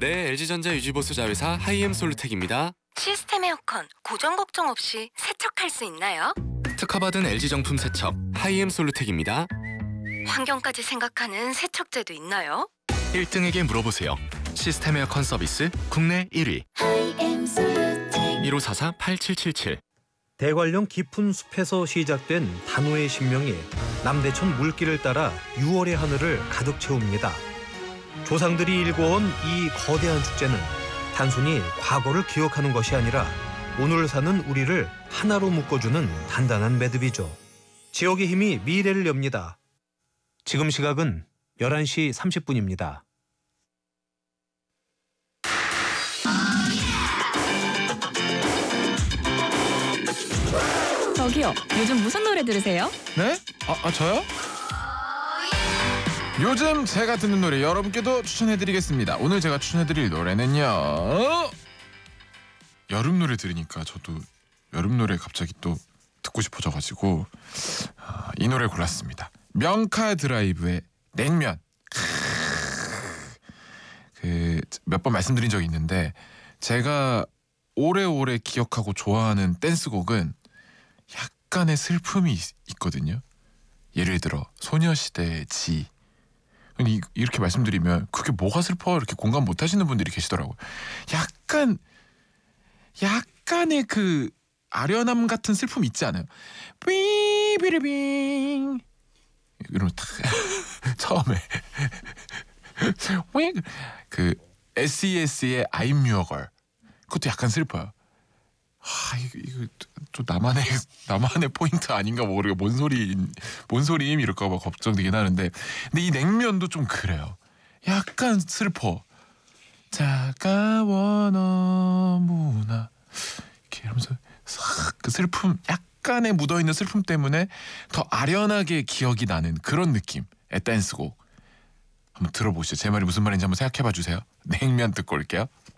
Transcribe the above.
네, LG전자 유지보수 자회사 하이엠 솔루텍입니다. 시스템 에어컨 고장 걱정 없이 세척할 수 있나요? 특허받은 LG 정품 세척 하이엠 솔루텍입니다. 환경까지 생각하는 세척제도 있나요? 1등에게 물어보세요. 시스템 에어컨 서비스 국내 1위. 1544-8777. 대관령 깊은 숲에서 시작된 단오의 신명이 남대천 물길을 따라 6월의 하늘을 가득 채웁니다. 조상들이 일궈온 이 거대한 축제는 단순히 과거를 기억하는 것이 아니라 오늘 사는 우리를 하나로 묶어주는 단단한 매듭이죠. 지역의 힘이 미래를 엽니다. 지금 시각은 11시 30분입니다. 저기요, 요즘 무슨 노래 들으세요? 네? 저요? 요즘 제가 듣는 노래 여러분께도 추천해드리겠습니다. 오늘 제가 추천해드릴 노래는요, 여름 노래 들으니까 저도 여름 노래 갑자기 또 듣고 싶어져가지고 이 노래 골랐습니다. 명카 드라이브의 냉면. 몇 번 말씀드린 적이 있는데 제가 오래오래 기억하고 좋아하는 댄스곡은 약간의 슬픔이 있거든요. 예를 들어 소녀시대의 지. 이렇게 말씀드리면 그게 뭐가 슬퍼 이렇게 공감 못 하시는 분들이 계시더라고요. 약간의 그 아련함 같은 슬픔 있지 않아요? 삐비리빙 이러면 딱 처음에 그 SES의 I'm Your Girl, 그것도 약간 슬퍼요. 이거 좀 나만의 포인트 아닌가 모르겠어. 뭔 소리임 이럴까 봐 걱정되긴 하는데, 근데 이 냉면도 좀 그래요. 약간 슬퍼. 차가워 너무나 이렇게 이러면서 싹 그 슬픔, 약간의 묻어있는 슬픔 때문에 더 아련하게 기억이 나는 그런 느낌의 댄스곡 한번 들어보시죠. 제 말이 무슨 말인지 한번 생각해봐 주세요. 냉면 듣고 올게요.